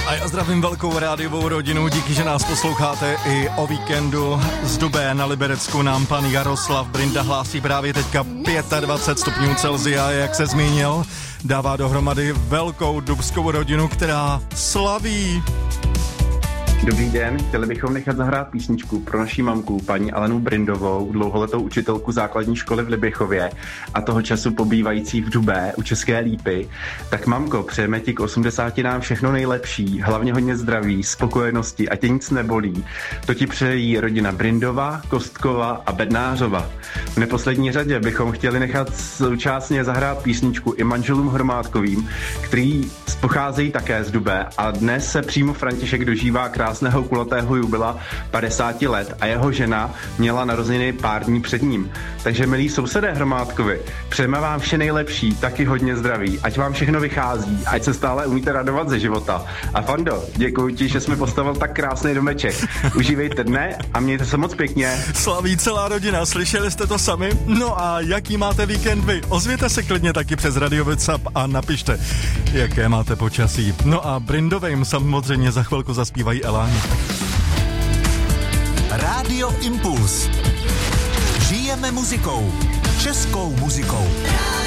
A já zdravím velkou rádiovou rodinu, díky, že nás posloucháte i o víkendu. Z Dubé na Liberecku nám pan Jaroslav Brinda hlásí právě teďka 25 stupňů Celsia, jak se zmínil. Dává dohromady velkou dubskou rodinu, která slaví. Dobrý den, chtěli bychom nechat zahrát písničku pro naší mamku, paní Alenu Brindovou, dlouholetou učitelku základní školy v Liběchově a toho času pobývající v Dubé u České Lípy. Tak mamko, přejeme ti k 80 nám všechno nejlepší, hlavně hodně zdraví, spokojenosti a tě nic nebolí. To ti přejí rodina Brindova, Kostkova a Bednářova. V neposlední řadě bychom chtěli nechat současně zahrát písničku i manželům Hromádkovým, který pocházejí také z Dubé a dnes se přímo František dožívá krásného kulatého jubila 50 let a jeho žena měla narozeniny pár dní před ním. Takže milí sousedé Hromádkovi, přejeme vám vše nejlepší, taky hodně zdraví, ať vám všechno vychází, ať se stále umíte radovat ze života. A Fando, děkuji ti, že jsme postavil tak krásný domeček. Užívejte dne a mějte se moc pěkně. Slaví celá rodina, slyšeli jste to sami? No a jaký máte víkend vy? Ozvěte se klidně taky přes Radio WhatsApp a napište, jaké máte počasí. No a Brindovým samozřejmě za chvilku zaspívají Eláni. Rádio Impuls. Žijeme muzikou. Českou muzikou.